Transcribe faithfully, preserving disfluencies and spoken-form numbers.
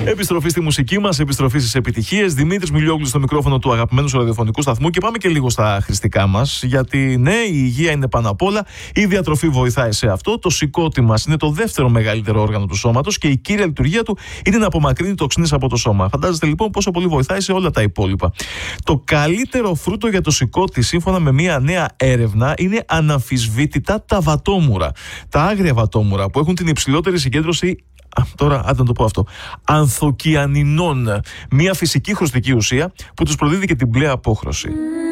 Επιστροφή στη μουσική μας, επιστροφή στις επιτυχίες. Δημήτρης Μιλιόγλου στο μικρόφωνο του αγαπημένου σου ραδιοφωνικού σταθμού και πάμε και λίγο στα χρηστικά μας. Γιατί ναι, η υγεία είναι πάνω απ' όλα. Η διατροφή βοηθάει σε αυτό. Το σηκώτη μας είναι το δεύτερο μεγαλύτερο όργανο του σώματος και η κύρια λειτουργία του είναι να απομακρύνει τοξίνες από το σώμα. Φαντάζεστε λοιπόν πόσο πολύ βοηθάει σε όλα τα υπόλοιπα. Το καλύτερο φρούτο για το σηκώτη, σύμφωνα με μια νέα έρευνα, είναι αναμφισβήτητα τα βατόμουρα. Τα άγρια βατόμουρα που έχουν την υψηλότερη συγκέντρωση. Α, τώρα, άντε να το πω αυτό. Ανθοκιανινών. Μια φυσική χρωστική ουσία που τους προδίδει και την μπλε απόχρωση.